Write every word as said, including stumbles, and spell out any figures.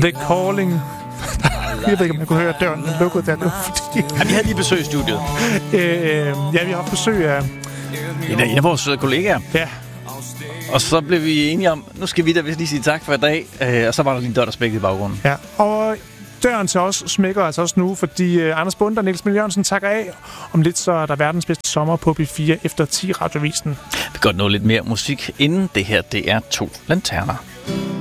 The Calling. Jeg ved ikke, om jeg kunne høre døren lukket der. Fordi... Ja, vi havde lige besøg i studiet. øh, ja, vi har haft besøg af... En af, en af vores kollegaer. Ja. Og så blev vi enige om, nu skal vi da lige sige tak for i dag. Øh, og så var der lige en dør, der spækkede i baggrunden. Ja, og døren til os smækker altså også nu, fordi uh, Anders Bonde og Niels Jørgensen takker af. Om lidt så er der verdens bedste sommer på P fire efter ti radiovisen. Vi kan godt nå lidt mere musik, inden det her, det er To Lanterner.